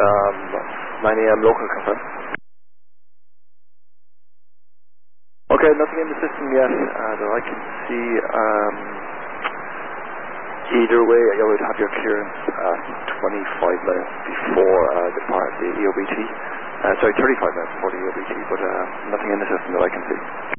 9 a.m. local confirm. Okay, nothing in the system yet that I can see. Either way, you would have your clearance 25 minutes before the EOBT. Sorry, 35 minutes before the EOBT, but nothing in the system that I can see.